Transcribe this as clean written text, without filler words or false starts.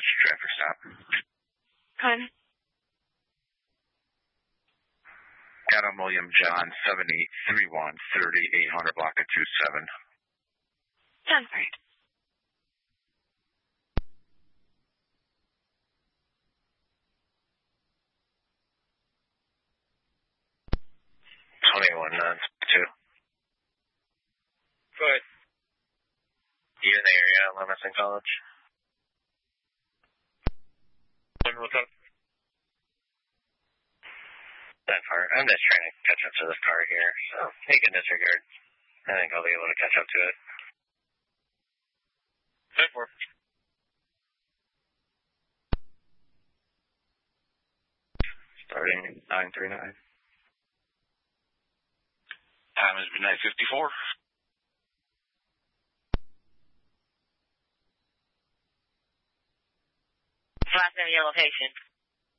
That's your traffic stop. Okay. Adam William John 7831 3800 block of 27. Sounds great. Two. Go ahead. You in the area at Lemonson College? What's up? That part. I'm just trying to catch up to this car here, so he can disregard. I think I'll be able to catch up to it. 10-4. Starting 939. Time is midnight 54. Last name of your location.